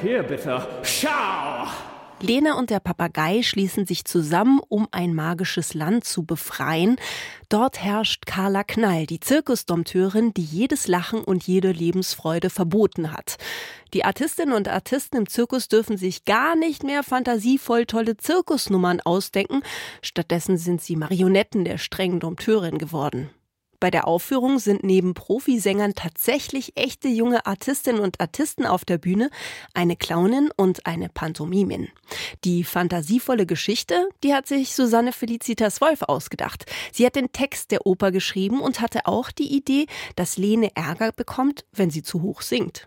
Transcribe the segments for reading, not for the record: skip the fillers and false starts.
Hier bitte. Schau! Lene und der Papagei schließen sich zusammen, um ein magisches Land zu befreien. Dort herrscht Carla Knall, die Zirkusdompteurin, die jedes Lachen und jede Lebensfreude verboten hat. Die Artistinnen und Artisten im Zirkus dürfen sich gar nicht mehr fantasievoll tolle Zirkusnummern ausdenken. Stattdessen sind sie Marionetten der strengen Dompteurin geworden. Bei der Aufführung sind neben Profisängern tatsächlich echte junge Artistinnen und Artisten auf der Bühne, eine Clownin und eine Pantomimin. Die fantasievolle Geschichte, die hat sich Susanne Felicitas Wolf ausgedacht. Sie hat den Text der Oper geschrieben und hatte auch die Idee, dass Lene Ärger bekommt, wenn sie zu hoch singt.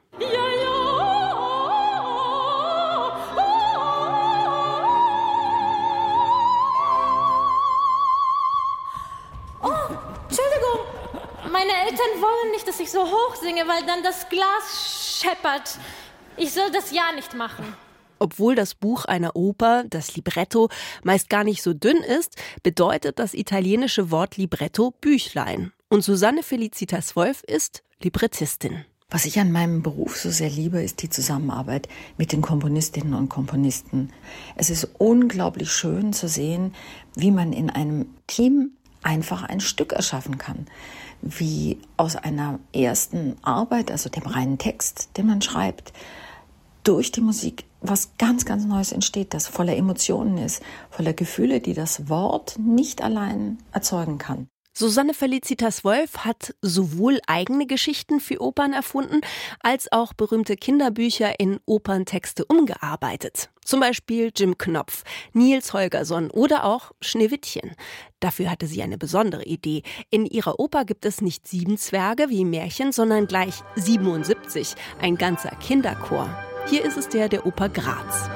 Meine Eltern wollen nicht, dass ich so hoch singe, weil dann das Glas scheppert. Ich soll das ja nicht machen. Obwohl das Buch einer Oper, das Libretto, meist gar nicht so dünn ist, bedeutet das italienische Wort Libretto Büchlein. Und Susanne Felicitas Wolf ist Librettistin. Was ich an meinem Beruf so sehr liebe, ist die Zusammenarbeit mit den Komponistinnen und Komponisten. Es ist unglaublich schön zu sehen, wie man in einem Team einfach ein Stück erschaffen kann. Wie aus einer ersten Arbeit, also dem reinen Text, den man schreibt, durch die Musik was ganz, ganz Neues entsteht, das voller Emotionen ist, voller Gefühle, die das Wort nicht allein erzeugen kann. Susanne Felicitas Wolf hat sowohl eigene Geschichten für Opern erfunden, als auch berühmte Kinderbücher in Operntexte umgearbeitet. Zum Beispiel Jim Knopf, Niels Holgersson oder auch Schneewittchen. Dafür hatte sie eine besondere Idee. In ihrer Oper gibt es nicht 7 Zwerge wie im Märchen, sondern gleich 77, ein ganzer Kinderchor. Hier ist es der Oper Graz.